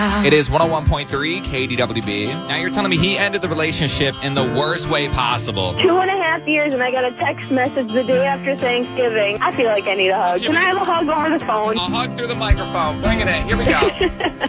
It is 101.3 KDWB. Now you're telling me he ended the relationship in the worst way possible. 2.5 years, and I got a text message the day after Thanksgiving. I feel like I need a hug. Can I have a hug over the phone? A hug through the microphone. Bring it in. Here we go.